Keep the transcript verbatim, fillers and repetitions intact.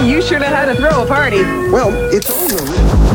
You sure know how to throw a party. Well, it's all known.